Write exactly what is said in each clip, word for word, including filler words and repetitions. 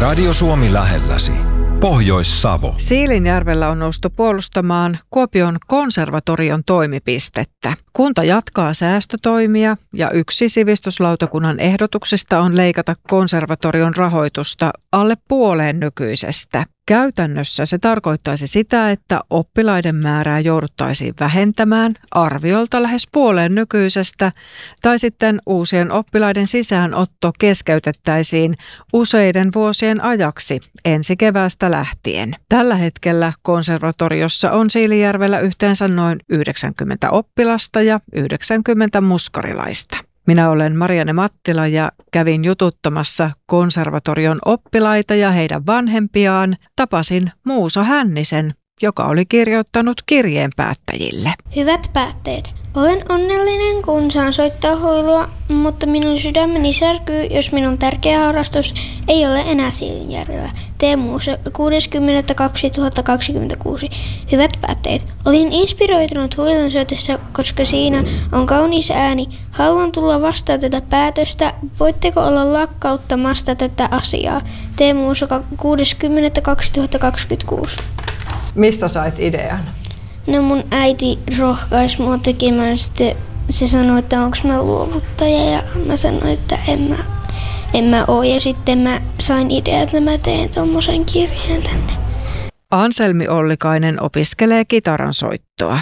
Radio Suomi lähelläsi. Pohjois-Savo. Siilinjärvellä on noustu puolustamaan Kuopion konservatorion toimipistettä. Kunta jatkaa säästötoimia ja yksi sivistyslautakunnan ehdotuksista on leikata konservatorion rahoitusta alle puoleen nykyisestä. Käytännössä se tarkoittaisi sitä, että oppilaiden määrää jouduttaisiin vähentämään arviolta lähes puoleen nykyisestä, tai sitten uusien oppilaiden sisäänotto keskeytettäisiin useiden vuosien ajaksi ensi keväästä lähtien. Tällä hetkellä konservatoriossa on Siilinjärvellä yhteensä noin yhdeksänkymmentä oppilasta ja yhdeksänkymmentä muskarilaista. Minä olen Marianne Mattila ja kävin jututtamassa konservatorion oppilaita ja heidän vanhempiaan. Tapasin Muuso Hännisen, joka oli kirjoittanut kirjeen päättäjille. Hyvät päättäjät, olen onnellinen, kun saan soittaa huilua, mutta minun sydämeni särkyy, jos minun tärkeä harrastus ei ole enää Siilinjärvellä. Teemu kuudes kymmenettä kaksituhattakaksikymmentäkuusi. Hyvät päättäjät, olin inspiroitunut huilun syötössä, koska siinä on kaunis ääni. Haluan tulla vastaan tätä päätöstä. Voitteko olla lakkauttamasta tätä asiaa? Teemu kuudes kymmenettä kaksituhattakaksikymmentäkuusi. Mistä sait idean? No mun äiti rohkaisi mua tekemään, sitten se sanoi, että onko mä luovuttaja ja mä sanoin, että en mä, en mä oo. Ja sitten mä sain idean, että mä teen tommosen kirjeen tänne. Anselmi Ollikainen opiskelee kitaran soittoa.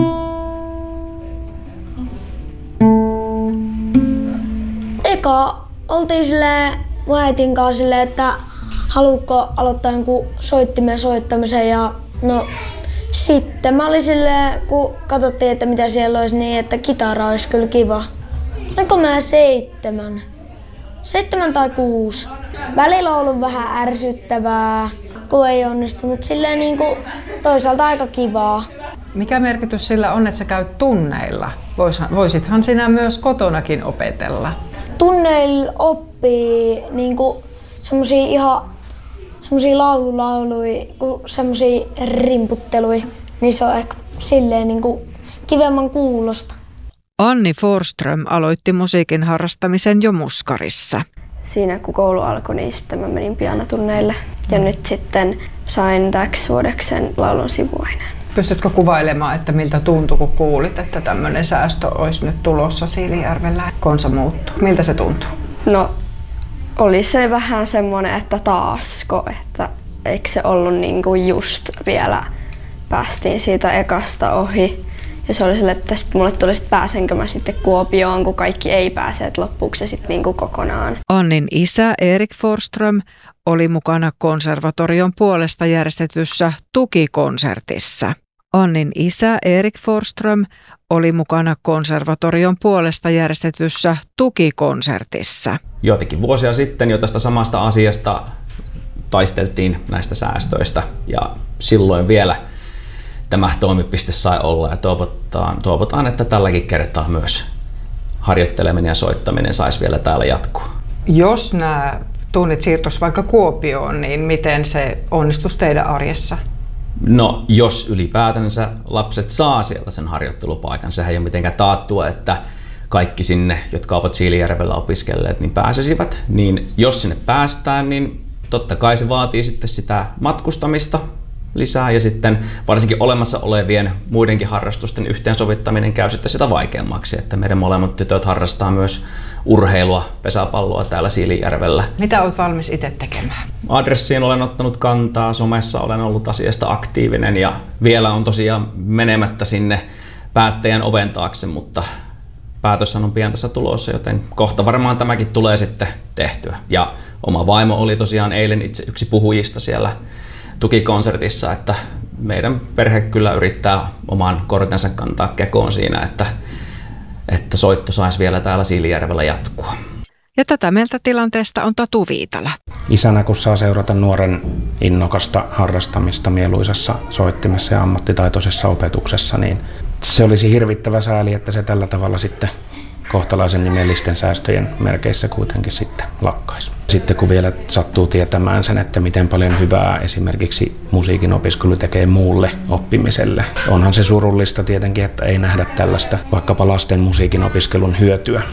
Eka oltiin silleen mun äitin kanssa silleen, että haluatko aloittaa jonkun soittimen soittamisen ja no sitten mä olin silleen, kun katsottiin, että mitä siellä olisi, niin että kitara olisi kyllä kiva. Olinko mä seitsemän? Seitsemän tai kuusi. Välillä on ollut vähän ärsyttävää, kun ei onnistunut silleen niin kuin toisaalta aika kivaa. Mikä merkitys sillä on, että sä käyt tunneilla? Voisithan sinä myös kotonakin opetella. Tunneilla oppii niin kuin semmosia ihan semmosia laululauluja, semmosia rimputteluja, niin se on ehkä silleen niin kuin kivemman kuulosta. Anni Forsström aloitti musiikin harrastamisen jo muskarissa. Siinä kun koulu alkoi, niin sitten mä menin pianotunneille ja nyt sitten sain täksi vuodeksi sen laulun sivuaineen. Pystytkö kuvailemaan, että miltä tuntui, kun kuulit, että tämmöinen säästö olisi nyt tulossa Siilinjärvellä? Konsa muuttuu. Miltä se tuntuu? No, oli se vähän semmoinen, että taasko, että eikö se ollut niin kuin just vielä päästiin siitä ekasta ohi. Ja se oli sille, että mulle tuli sitten pääsenkö mä sitten Kuopioon, kun kaikki ei pääse, että loppuuko se sitten niin kuin kokonaan. Annin isä Erik Forsström oli mukana konservatorion puolesta järjestetyssä tukikonsertissa. Annin isä Erik Forsström oli mukana konservatorion puolesta järjestetyssä tukikonsertissa. Joitakin vuosia sitten jo tästä samasta asiasta taisteltiin näistä säästöistä ja silloin vielä tämä toimipiste sai olla ja toivotaan, toivotaan, että tälläkin kertaa myös harjoitteleminen ja soittaminen saisi vielä täällä jatkua. Jos nämä tunnit siirtyisi vaikka Kuopioon, niin miten se onnistuisi teidän arjessa? No, jos ylipäätänsä lapset saa sieltä sen harjoittelupaikan, sehän ei ole mitenkään taattua, että kaikki sinne, jotka ovat Siilinjärvellä opiskelleet, niin pääsisivät. Niin jos sinne päästään, niin totta kai se vaatii sitten sitä matkustamista lisää ja sitten varsinkin olemassa olevien muidenkin harrastusten yhteensovittaminen käy sitten sitä vaikeammaksi, että meidän molemmat tytöt harrastaa myös urheilua, pesäpalloa täällä Siilinjärvellä. Mitä olet valmis itse tekemään? Adressiin olen ottanut kantaa, somessa olen ollut asiasta aktiivinen ja vielä on tosiaan menemättä sinne päättäjän oven taakse, mutta päätöshän on pian tässä tulossa, joten kohta varmaan tämäkin tulee sitten tehtyä. Ja oma vaimo oli tosiaan eilen itse yksi puhujista siellä tukikonsertissa, että meidän perhe kyllä yrittää oman kortensa kantaa kekoon siinä, että, että soitto saisi vielä täällä Siilinjärvellä jatkua. Ja tätä mieltä tilanteesta on Tatu Viitala. Isänä, kun saa seurata nuoren innokasta harrastamista mieluisassa soittimessa ja ammattitaitoisessa opetuksessa, niin se olisi hirvittävä sääli, että se tällä tavalla sitten kohtalaisen nimellisten säästöjen merkeissä kuitenkin sitten lakkaisi. Sitten kun vielä sattuu tietämään sen, että miten paljon hyvää esimerkiksi musiikin opiskelu tekee muulle oppimiselle. Onhan se surullista tietenkin, että ei nähdä tällaista vaikkapa lasten musiikin opiskelun hyötyä.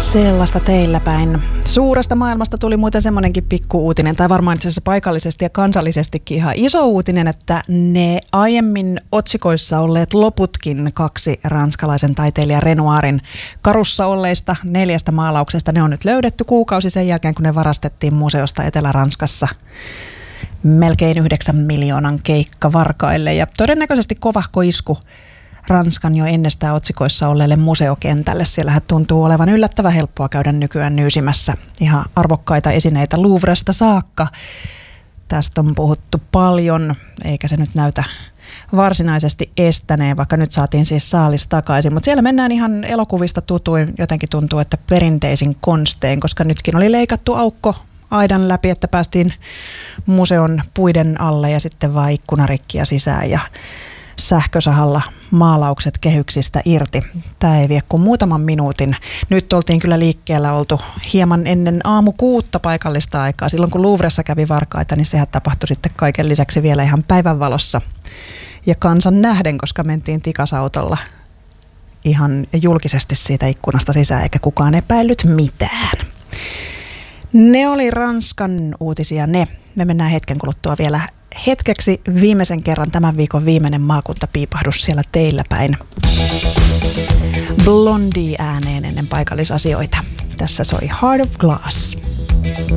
Sellaista teillä päin. Suuresta maailmasta tuli muuten semmoinenkin pikku-uutinen, tai varmaan itse asiassa paikallisesti ja kansallisestikin ihan iso uutinen, että ne aiemmin otsikoissa olleet loputkin kaksi ranskalaisen taiteilija Renoirin karussa olleista neljästä maalauksesta, ne on nyt löydetty kuukausi sen jälkeen, kun ne varastettiin museosta Etelä-Ranskassa melkein yhdeksän miljoonan keikkavarkaille. Ja todennäköisesti kovahko isku Ranskan jo ennestään otsikoissa olleelle museokentälle. Siellähän tuntuu olevan yllättävän helppoa käydä nykyään nyysimässä ihan arvokkaita esineitä Louvresta saakka. Tästä on puhuttu paljon, eikä se nyt näytä varsinaisesti estäneen, vaikka nyt saatiin siis saalis takaisin. Mutta siellä mennään ihan elokuvista tutuin, jotenkin tuntuu, että perinteisin konstein, koska nytkin oli leikattu aukko aidan läpi, että päästiin museon puiden alle ja sitten vaan ikkunarikkiä sisään ja sähkösahalla maalaukset kehyksistä irti. Tämä ei vie kuin muutaman minuutin. Nyt oltiin kyllä liikkeellä oltu hieman ennen aamu kuutta paikallista aikaa. Silloin kun Louvressa kävi varkaita, niin sehän tapahtui sitten kaiken lisäksi vielä ihan päivänvalossa. Ja kansan nähden, koska mentiin tikasautolla ihan julkisesti siitä ikkunasta sisään, eikä kukaan epäillyt mitään. Ne oli Ranskan uutisia ne. Me mennään hetken kuluttua vielä hetkeksi viimeisen kerran tämän viikon viimeinen maakuntapiipahdus siellä teillä päin. Blondie ääneen ennen paikallisasioita. Tässä soi Heart of Glass.